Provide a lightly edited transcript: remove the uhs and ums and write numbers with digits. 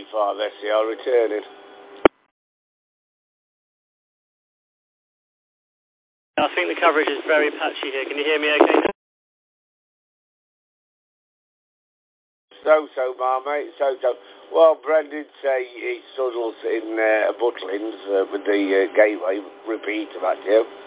35 SCR returning. I think the coverage is very patchy here. Can you hear me okay? So, marmite, so. Well, Brendan say he struggles in Butlins with the gateway repeat of that, yeah.